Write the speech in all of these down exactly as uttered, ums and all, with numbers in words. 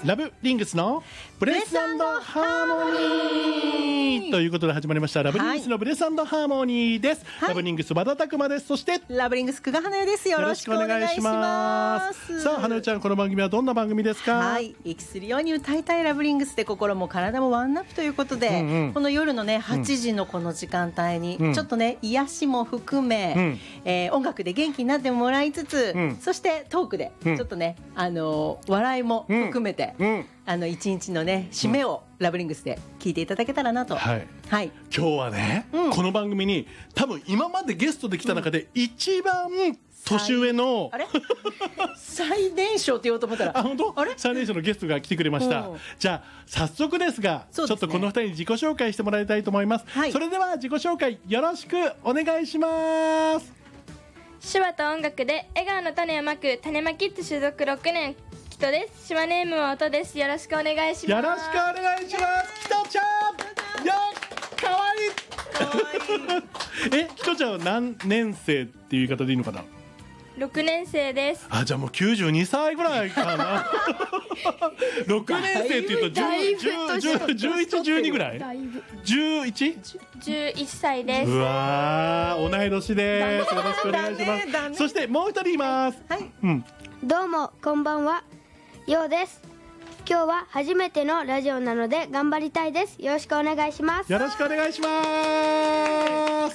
ラブリングスのブレス&ハーモニーということで始まりましたラブリングスのブレス&ハーモニーです、はい、ラブリングス和田拓馬です。そしてラブリングス久我花代です。よろしくお願いします。 さあ花代ちゃん、この番組はどんな番組ですか？ はい、息するように歌いたいラブリングスで心も体もワンナップということで、うんうん、この夜のねはちじのこの時間帯に、うん、ちょっとね癒しも含め、うんえー、音楽で元気になってもらいつつ、うん、そしてトークでちょっとね、うん、あの笑いも含めて、うんうんあの一日のね締めをラブリングスで聞いていただけたらなと、 はいはい、 今日はね、うん、この番組に多分今までゲストで来た中で一番年上の、 あれ最年少って言おうと思ったらあ本当あれ最年少のゲストが来てくれました。じゃあ早速ですがです、ね、ちょっとこのふたりに自己紹介してもらいたいと思います、はい、それでは自己紹介よろしくお願いします。 手話と音楽で笑顔の種をまく種まきッズ所属ろくねんキトです。手話ネームは音です。よろしくお願いします。 よろしくお願いします。キトちゃんやかわいいえ、キトちゃんは何年生っていう言い方でいいのかな？ ろくねん生です。 あ、じゃあもうきゅうじゅうにさいぐらいかなろくねん生っていうとじゅういち、じゅうにぐらい じゅういち? じゅういっさいです。 うわー同い年です。よろしくお願いします。そしてもう一人います、 はいうん、 どうもこんばんは、ようです。今日は初めてのラジオなので頑張りたいです。よろしくお願いします。 よろしくお願いします。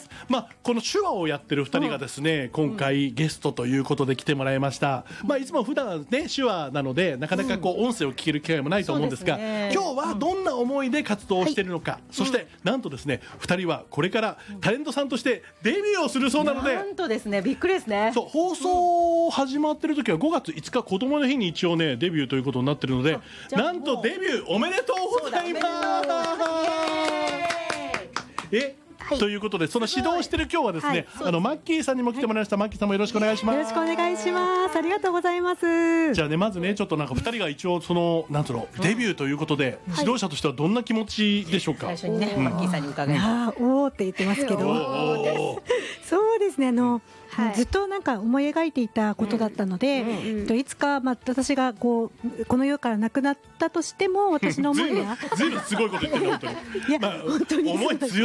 まあ、この手話をやってるふたりがですね、うん、今回ゲストということで来てもらいました、うんまあ、いつも普段ね手話なのでなかなかこう音声を聞ける機会もないと思うんですが、うんね、今日はどんな思いで活動をしているのか、はい、そして、うん、なんとですねふたりはこれからタレントさんとしてデビューをするそうなので、 なんとですねびっくりですね。 そう放送始まってる時はごがついつか子供の日に一応ねデビューということになってるので、なんとデビューおめでとうございます。えはい、ということでその指導してる今日はですね、はい、あのマッキーさんにも来てもらいました、はい、マッキーさんもよろしくお願いします。 よろしくお願いします。ありがとうございます。 じゃあねまずねちょっとなんかふたりが一応そのなんつうのデビューということで、うん、指導者としてはどんな気持ちでしょうか？ 最初にね、うん、マッキーさんに伺います。おーって言ってますけどそうですねあの、はい、ずっとなんか思い描いていたことだったので、うんうん、いつかまあ私がこうこの世から亡くなったとしても私の思いはずいぶんすごいこと言ってる本当にいや、まあ、 本当に思い強